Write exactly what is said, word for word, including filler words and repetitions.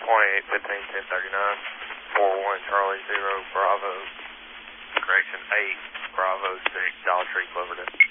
twenty-eight fifteen ten thirty-nine, four one Charlie zero Bravo, correction eight Bravo six Dollar Tree Cloverdale.